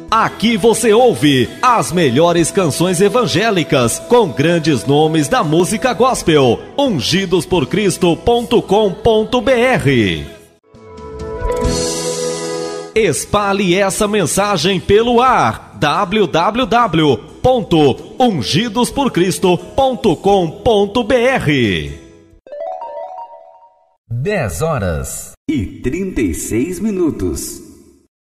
Aqui você ouve as melhores canções evangélicas com grandes nomes da música gospel. ungidosporcristo.com.br. Espalhe essa mensagem pelo ar. www.ungidosporcristo.com.br. 10 horas e 36 minutos.